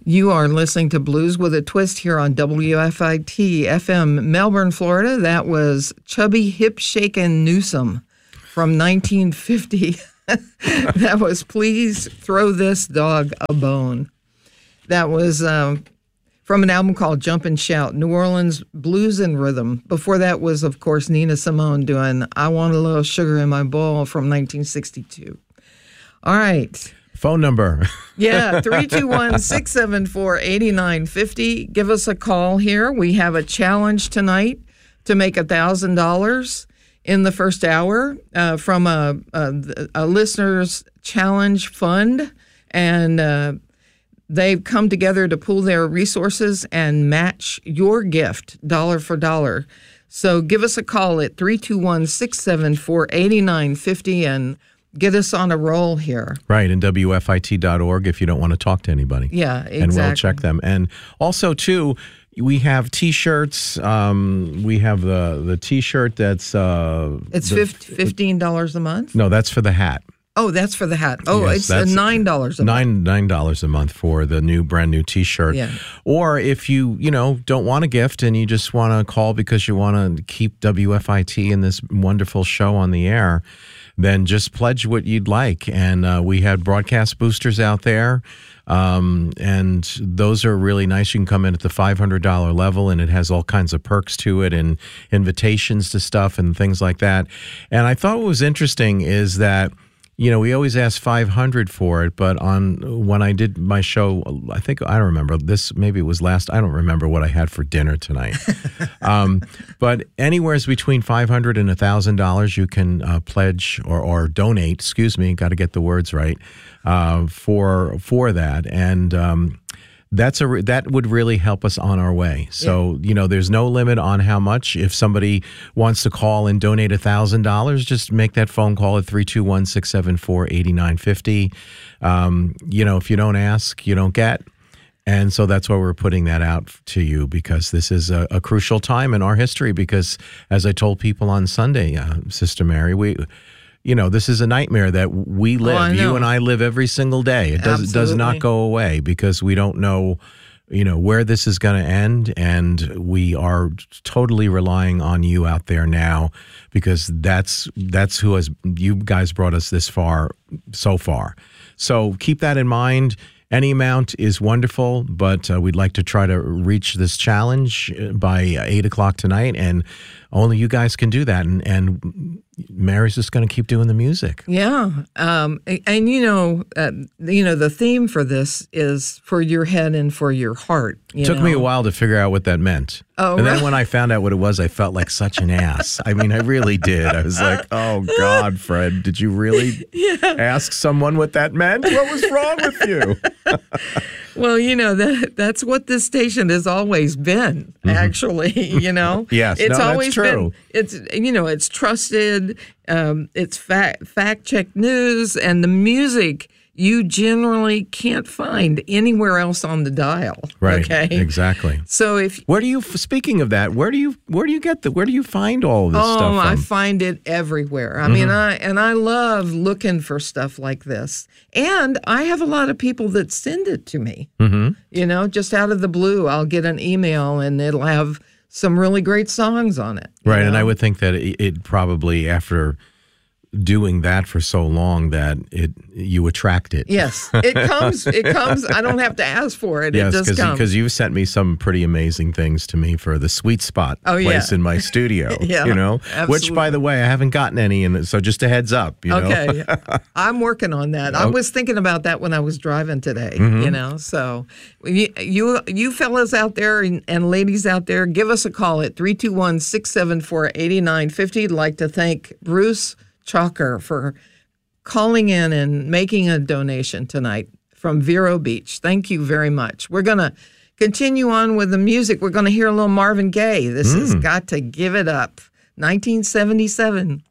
You are listening to Blues with a Twist here on WFIT FM Melbourne, Florida. That was Chubby Hip Shakin' Newsom from 1950. That was Please Throw This Dog a Bone. That was from an album called Jump and Shout, New Orleans Blues and Rhythm. Before that was, of course, Nina Simone doing I Want a Little Sugar in My Bowl from 1962. All right. Phone number. Yeah, 321-674-8950. Give us a call here. We have a challenge tonight to make $1,000 in the first hour from a listener's challenge fund. And they've come together to pool their resources and match your gift dollar for dollar. So give us a call at 321-674-8950 and get us on a roll here. Right, and WFIT.org if you don't want to talk to anybody. Yeah, exactly. And we'll check them. And also, too, we have T-shirts. We have the T-shirt that's... it's $15 a month? No, that's for the hat. Oh, that's for the hat. Oh, yes, it's $9 a month. $9 a month for the brand new T-shirt. Yeah. Or if you don't want a gift and you just want to call because you want to keep WFIT and this wonderful show on the air, then just pledge what you'd like. And we had broadcast boosters out there, and those are really nice. You can come in at the $500 level, and it has all kinds of perks to it and invitations to stuff and things like that. And I thought what was interesting is that, we always ask $500 for it, but when I did my show, I don't remember this. Maybe it was I don't remember what I had for dinner tonight. But anywhere's between $500 and $1,000, you can pledge or donate. Excuse me, got to get the words right for that, and that would really help us on our way. So, there's no limit on how much. If somebody wants to call and donate $1,000, just make that phone call at 321-674-8950. If you don't ask, you don't get. And so that's why we're putting that out to you, because this is a crucial time in our history, because as I told people on Sunday, Sister Mary, this is a nightmare that we live. You and I live every single day. It does not go away, because we don't know, where this is going to end. And we are totally relying on you out there now, because that's who you guys brought us this far, so far. So keep that in mind. Any amount is wonderful, but we'd like to try to reach this challenge by 8 o'clock tonight, and only you guys can do that. And Mary's just going to keep doing the music. Yeah, and the theme for this is for your head and for your heart. It took me a while to figure out what that meant. Oh, and then when I found out what it was, I felt like such an ass. I mean, I really did. I was like, oh, God, Fred, did you really ask someone what that meant? What was wrong with you? Well, that's what this station has always been, actually, Yes, it's always that's true. It's trusted, it's fact-checked news, and the music you generally can't find anywhere else on the dial. Right. Okay. Exactly. So speaking of that, where do you find all this stuff from? I find it everywhere. I mean, I love looking for stuff like this. And I have a lot of people that send it to me. Just out of the blue, I'll get an email and it'll have some really great songs on it. Right. And I would think that it probably, after doing that for so long, that you attract it. Yes, it comes. I don't have to ask for it. Yes, it just comes. Because you've sent me some pretty amazing things to me for the Sweet Spot place in my studio. Absolutely. Which, by the way, I haven't gotten any, and so just a heads up. Okay, I'm working on that. I was thinking about that when I was driving today. So you fellas out there and ladies out there, give us a call at 321-674-8950. I'd like to thank Bruce Chalker for calling in and making a donation tonight from Vero Beach. Thank you very much. We're going to continue on with the music. We're going to hear a little Marvin Gaye. This has Got to Give It Up, 1977.